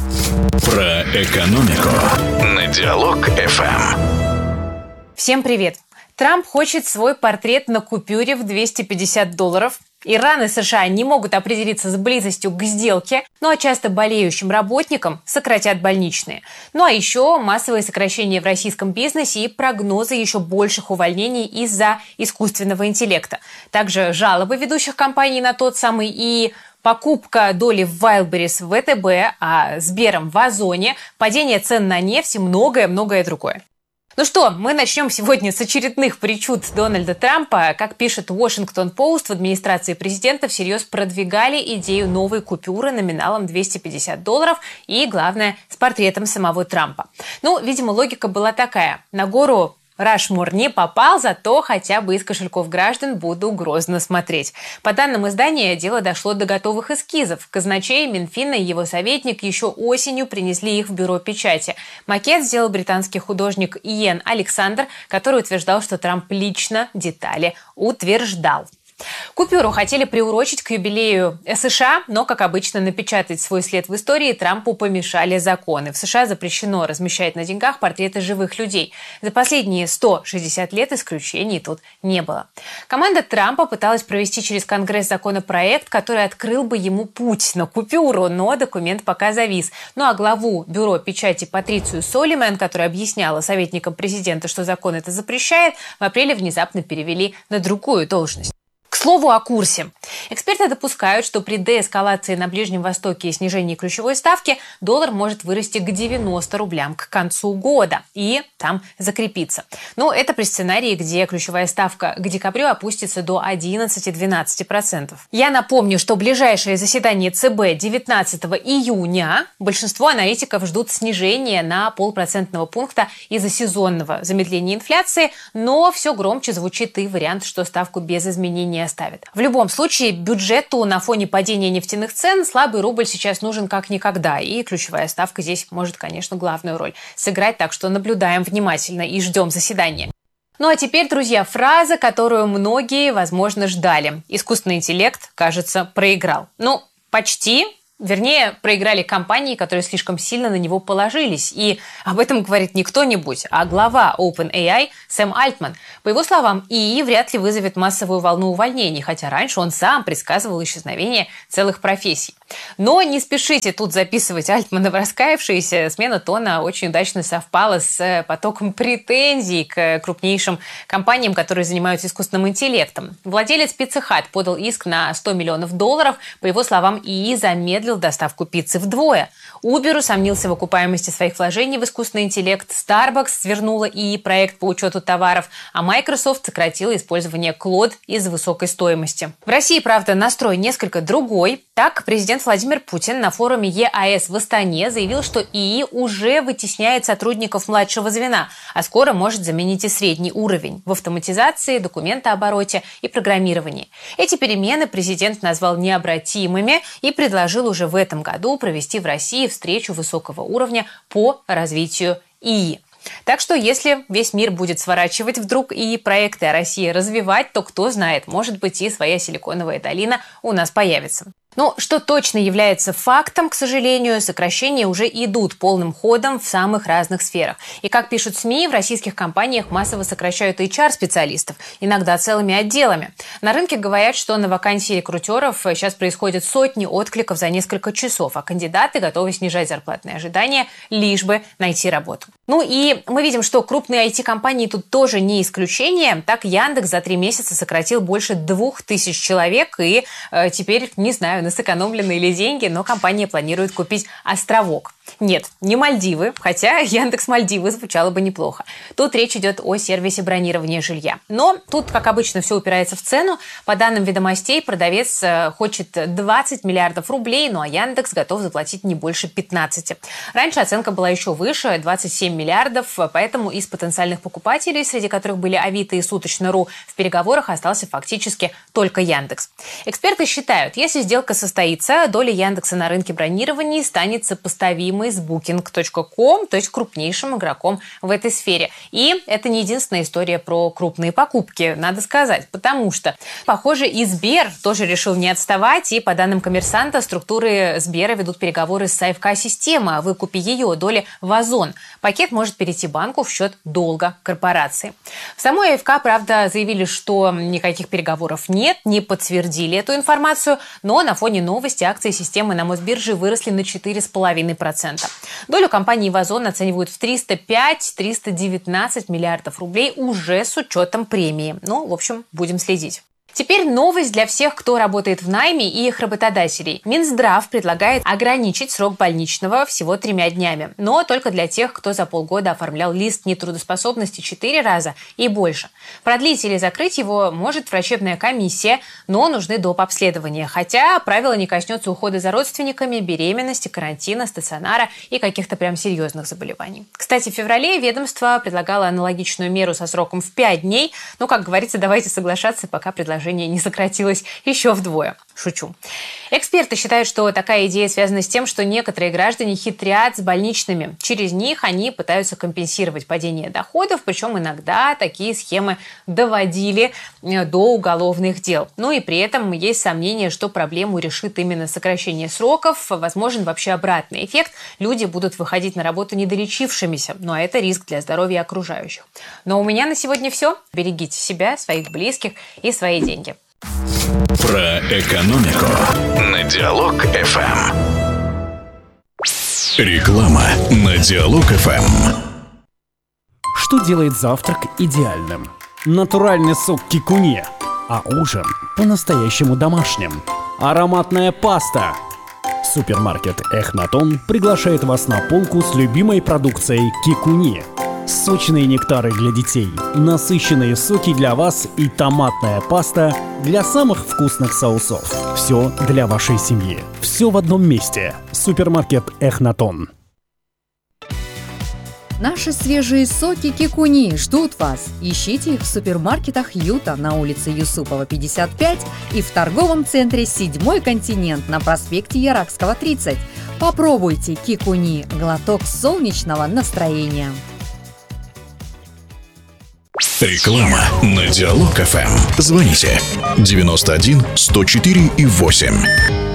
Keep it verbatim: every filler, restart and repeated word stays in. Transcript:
Про экономику на Диалог эф эм. Всем привет! Трамп хочет свой портрет на купюре в двести пятьдесят долларов. Иран и США не могут определиться с близостью к сделке, ну а часто болеющим работникам сократят больничные. Ну а еще массовые сокращения в российском бизнесе и прогнозы еще больших увольнений из-за искусственного интеллекта. Также жалобы ведущих компаний на тот самый ИИ, покупка доли в Wildberries в вэ тэ бэ, а Сбером в Озоне, падение цен на нефть и многое-многое другое. Ну что, мы начнем сегодня с очередных причуд Дональда Трампа. Как пишет Washington Post, в администрации президента всерьез продвигали идею новой купюры номиналом двести пятьдесят долларов и, главное, с портретом самого Трампа. Ну, видимо, логика была такая. На гору Рашмор не попал, зато хотя бы из кошельков граждан буду грозно смотреть. По данным издания, дело дошло до готовых эскизов. Казначей, Минфина и его советник еще осенью принесли их в бюро печати. Макет сделал британский художник Иен Александр, который утверждал, что Трамп лично детали утверждал. Купюру хотели приурочить к юбилею США, но, как обычно, напечатать свой след в истории Трампу помешали законы. В США запрещено размещать на деньгах портреты живых людей. За последние сто шестьдесят лет исключений тут не было. Команда Трампа пыталась провести через Конгресс законопроект, который открыл бы ему путь на купюру, но документ пока завис. Ну а главу бюро печати Патрицию Солиман, которая объясняла советникам президента, что закон это запрещает, в апреле внезапно перевели на другую должность. К слову о курсе. Эксперты допускают, что при деэскалации на Ближнем Востоке и снижении ключевой ставки доллар может вырасти к девяноста рублям к концу года и там закрепиться. Но это при сценарии, где ключевая ставка к декабрю опустится до одиннадцати-двенадцати процентов. Я напомню, что ближайшее заседание ЦБ девятнадцатого июня большинство аналитиков ждут снижения на полпроцентного пункта из-за сезонного замедления инфляции, но все громче звучит и вариант, что ставку без изменений оставит. В любом случае, бюджету на фоне падения нефтяных цен слабый рубль сейчас нужен как никогда, и ключевая ставка здесь может, конечно, главную роль сыграть, так что наблюдаем внимательно и ждем заседания. Ну а теперь, друзья, фраза, которую многие, возможно, ждали. Искусственный интеллект, кажется, проиграл. Ну, почти. Вернее, проиграли компании, которые слишком сильно на него положились. И об этом говорит не кто-нибудь, а глава OpenAI Сэм Альтман. По его словам, ИИ вряд ли вызовет массовую волну увольнений, хотя раньше он сам предсказывал исчезновение целых профессий. Но не спешите тут записывать Альтмана в раскаявшиеся. Смена тона очень удачно совпала с потоком претензий к крупнейшим компаниям, которые занимаются искусственным интеллектом. Владелец Pizza Hut подал иск на сто миллионов долларов. По его словам, ИИ замедлил доставку пиццы вдвое. Uber усомнился в окупаемости своих вложений в искусственный интеллект. Starbucks свернула ИИ проект по учету товаров, а Microsoft сократила использование Claude из-за высокой стоимости. В России, правда, настрой несколько другой. Так, президент Владимир Путин на форуме е а эс в Астане заявил, что ИИ уже вытесняет сотрудников младшего звена, а скоро может заменить и средний уровень в автоматизации, документообороте и программировании. Эти перемены президент назвал необратимыми и предложил уже в этом году провести в России встречу высокого уровня по развитию ИИ. Так что, если весь мир будет сворачивать вдруг и проекты о России развивать, то, кто знает, может быть, и своя силиконовая долина у нас появится. Но что точно является фактом, к сожалению, сокращения уже идут полным ходом в самых разных сферах. И, как пишут СМИ, в российских компаниях массово сокращают эйч ар-специалистов, иногда целыми отделами. На рынке говорят, что на вакансии рекрутеров сейчас происходят сотни откликов за несколько часов, а кандидаты готовы снижать зарплатные ожидания, лишь бы найти работу. Ну и мы видим, что крупные ай ти-компании тут тоже не исключение. Так, Яндекс за три месяца сократил больше двух тысяч человек, и э, теперь, не знаю, на сэкономленные ли деньги, но компания планирует купить островок. Нет, не Мальдивы, хотя Яндекс Мальдивы звучало бы неплохо. Тут речь идет о сервисе бронирования жилья. Но тут, как обычно, все упирается в цену. По данным «Ведомостей», продавец хочет двадцать миллиардов рублей, ну а Яндекс готов заплатить не больше пятнадцати. Раньше оценка была еще выше – двадцать семь миллиардов, поэтому из потенциальных покупателей, среди которых были Авито и Суточно точка ру, в переговорах остался фактически только Яндекс. Эксперты считают, если сделка состоится, доля Яндекса на рынке бронирования станет сопоставима совместимый с букинг точка ком, то есть крупнейшим игроком в этой сфере. И это не единственная история про крупные покупки, надо сказать, потому что, похоже, и Сбер тоже решил не отставать, и по данным «Коммерсанта», структуры Сбера ведут переговоры с АФК-системой о выкупе ее доли в Озон. Пакет может перейти банку в счет долга корпорации. В самой АФК, правда, заявили, что никаких переговоров нет, не подтвердили эту информацию, но на фоне новости акции системы на Мосбирже выросли на четыре целых пять десятых процента. Долю компании в Озон оценивают в триста пять - триста девятнадцать миллиардов рублей уже с учетом премии. Ну, в общем, будем следить. Теперь новость для всех, кто работает в найме и их работодателей. Минздрав предлагает ограничить срок больничного всего тремя днями, но только для тех, кто за полгода оформлял лист нетрудоспособности четыре раза и больше. Продлить или закрыть его может врачебная комиссия, но нужны доп. Обследования. Хотя правило не коснется ухода за родственниками, беременности, карантина, стационара и каких-то прям серьезных заболеваний. Кстати, в феврале ведомство предлагало аналогичную меру со сроком в пять дней, но, как говорится, давайте соглашаться, пока предложение не сократилось еще вдвое. Шучу. Эксперты считают, что такая идея связана с тем, что некоторые граждане хитрят с больничными. Через них они пытаются компенсировать падение доходов, причем иногда такие схемы доводили до уголовных дел. Ну и при этом есть сомнение, что проблему решит именно сокращение сроков. Возможен вообще обратный эффект. Люди будут выходить на работу недолечившимися, но это риск для здоровья окружающих. Но у меня на сегодня все. Берегите себя, своих близких и свои деньги. Про экономику на Диалог эф эм. Реклама на Диалог эф эм. Что делает завтрак идеальным? Натуральный сок кикуни, а ужин по-настоящему домашним. Ароматная паста. Супермаркет Эхнатон приглашает вас на полку с любимой продукцией кикуни. Сочные нектары для детей, насыщенные соки для вас и томатная паста для самых вкусных соусов. Все для вашей семьи. Все в одном месте. Супермаркет Эхнатон. Наши свежие соки кикуни ждут вас. Ищите их в супермаркетах Юта на улице Юсупова, пятьдесят пять и в торговом центре «Седьмой континент» на проспекте Яракского, тридцать. Попробуйте кикуни – глоток солнечного настроения. Реклама на Диалог эф эм. Звоните девяносто один сто четыре и восемь.